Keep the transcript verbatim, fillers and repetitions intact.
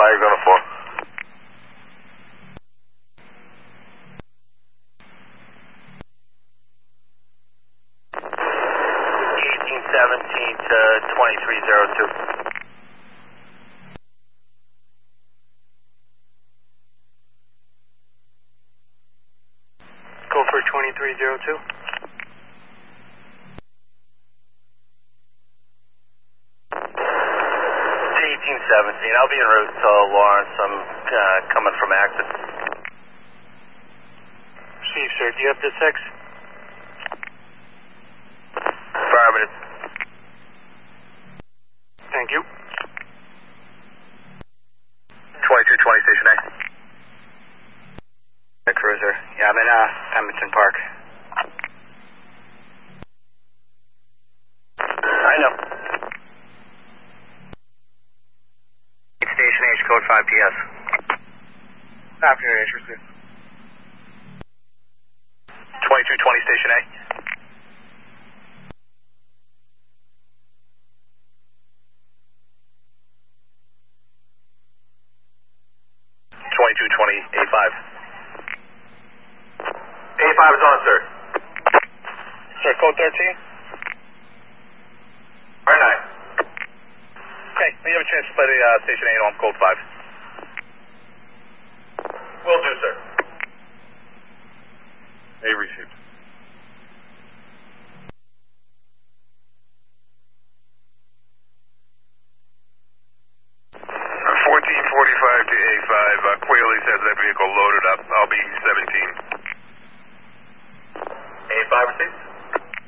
are you going to for? eighteen seventeen to twenty-three oh two. Go for twenty-three oh two. eighteen seventeen. I'll be en route to Lawrence. I'm uh, coming from Acton. Steve, sir, do you have the six? Affirmative. Thank you. twenty-two twenty, Station A. The cruiser. Yeah, I'm in uh, Pemberton Park. I know. Station H, code five P S. Afternoon, H, receive. twenty-two twenty, Station A. twenty-two twenty, A five. A five is on, sir. Sir, code thirteen? R nine. Okay, when you have a chance to play the uh, Station eight on code five. Will do, sir. A received. fourteen forty-five to A five. Uh, Quayle has that vehicle loaded up. I'll be seventeen.